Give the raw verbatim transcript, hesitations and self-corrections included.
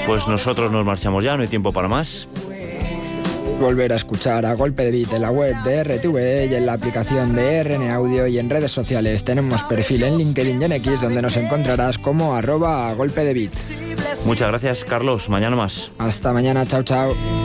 Pues nosotros nos marchamos ya, no hay tiempo para más. Volver a escuchar a Golpe de Beat en la web de R T V E y en la aplicación de R N Audio, y en redes sociales tenemos perfil en LinkedIn y en X, donde nos encontrarás como arroba Golpe de Beat. Muchas gracias, Carlos. Mañana más. Hasta mañana. Chao, chao.